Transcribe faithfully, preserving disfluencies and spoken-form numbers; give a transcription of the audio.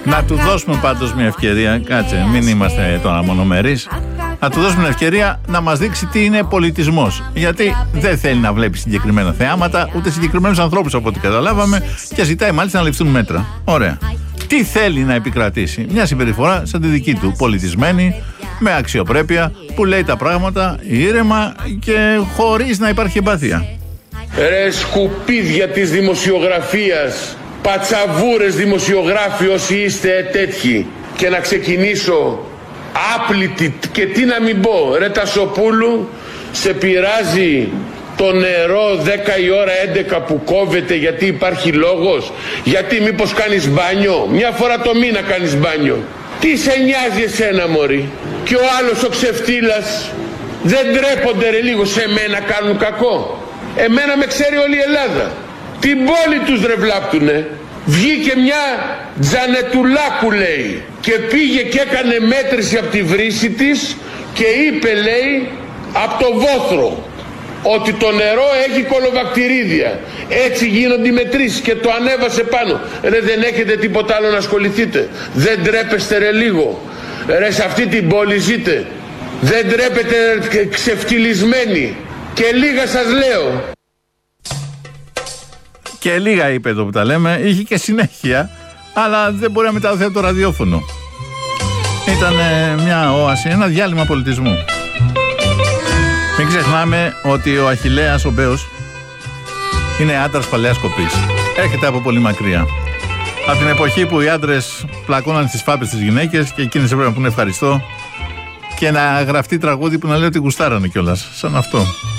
Να του δώσουμε πάντως μια ευκαιρία. Κάτσε, μην είμαστε τώρα μονομερείς. Να του δώσουμε μια ευκαιρία να μας δείξει τι είναι πολιτισμός. Γιατί δεν θέλει να βλέπει συγκεκριμένα θεάματα, ούτε συγκεκριμένους ανθρώπους από ό,τι καταλάβαμε, και ζητάει μάλιστα να ληφθούν μέτρα. Ωραία. Τι θέλει να επικρατήσει? Μια συμπεριφορά σαν τη δική του, πολιτισμένη, με αξιοπρέπεια, που λέει τα πράγματα ήρεμα και χωρίς να υπάρχει εμπάθεια. Ρε σκουπίδια της δημοσιογραφίας, πατσαβούρες δημοσιογράφοι όσοι είστε τέτοιοι. Και να ξεκινήσω άπλητη, και τι να μην πω, ρε Τασοπούλου, σε πειράζει το νερό δέκα η ώρα έντεκα που κόβεται γιατί υπάρχει λόγος? Γιατί μήπως κάνεις μπάνιο? Μια φορά το μήνα κάνεις μπάνιο. Τι σε νοιάζει εσένα μωρή? Και ο άλλος ο ξεφτύλας, δεν ντρέπονται ρε λίγο σε μένα κάνουν κακό? Εμένα με ξέρει όλη η Ελλάδα. Την πόλη τους ρε βλάπτουνε. Βγήκε μια Τζανετουλάκου λέει και πήγε και έκανε μέτρηση από τη βρύση της και είπε λέει από το βόθρο ότι το νερό έχει κολοβακτηρίδια. Έτσι γίνονται οι μετρήσεις και το ανέβασε πάνω. Ρε δεν έχετε τίποτα άλλο να ασχοληθείτε? Δεν ντρέπεστε ρε λίγο? Ρε σε αυτή την πόλη ζείτε? Δεν ντρέπετε ξεφτυλισμένοι? Και λίγα σας λέω. Και λίγα είπε εδώ που τα λέμε, είχε και συνέχεια, αλλά δεν μπορεί να μεταδοθεί από το ραδιόφωνο. Ήταν μια όαση, ένα διάλειμμα πολιτισμού. Μην ξεχνάμε ότι ο Αχιλλέας ο Μπέος είναι άντρας παλαιάς κοπής. Έρχεται από πολύ μακριά. Από την εποχή που οι άντρες πλακώναν στις φάπες τις γυναίκες και εκείνες έπρεπε να πούνε ευχαριστώ και να γραφτεί τραγούδι που να λέει ότι γουστάρανε κιόλας, σαν αυτό.